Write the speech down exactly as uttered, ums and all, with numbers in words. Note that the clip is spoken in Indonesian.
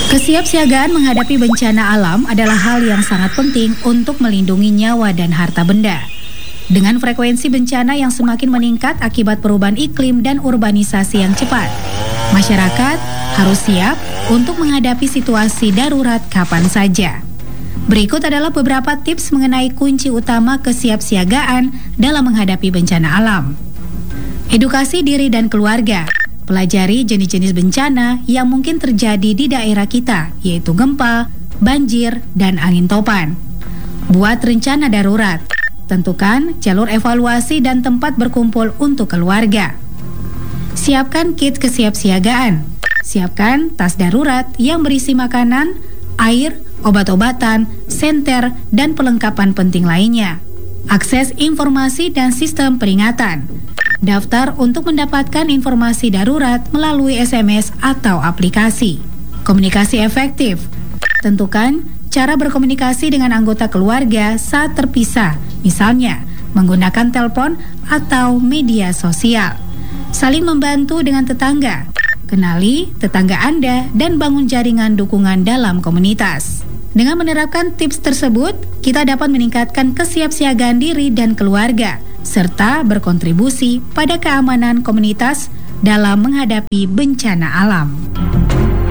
Kesiapsiagaan menghadapi bencana alam adalah hal yang sangat penting untuk melindungi nyawa dan harta benda. Dengan frekuensi bencana yang semakin meningkat akibat perubahan iklim dan urbanisasi yang cepat, masyarakat harus siap untuk menghadapi situasi darurat kapan saja. Berikut adalah beberapa tips mengenai kunci utama kesiapsiagaan dalam menghadapi bencana alam. Edukasi diri dan keluarga. Pelajari jenis-jenis bencana yang mungkin terjadi di daerah kita, yaitu gempa, banjir, dan angin topan. Buat rencana darurat. Tentukan jalur evaluasi dan tempat berkumpul untuk keluarga. Siapkan kit kesiapsiagaan. Siapkan tas darurat yang berisi makanan, air, obat-obatan, senter, dan perlengkapan penting lainnya. Akses informasi dan sistem peringatan. Daftar untuk mendapatkan informasi darurat melalui S M S atau aplikasi. Komunikasi efektif. Tentukan cara berkomunikasi dengan anggota keluarga saat terpisah, misalnya menggunakan telepon atau media sosial. Saling membantu dengan tetangga. Kenali tetangga Anda dan bangun jaringan dukungan dalam komunitas. Dengan menerapkan tips tersebut, kita dapat meningkatkan kesiapsiagaan diri dan keluarga, serta berkontribusi pada keamanan komunitas dalam menghadapi bencana alam.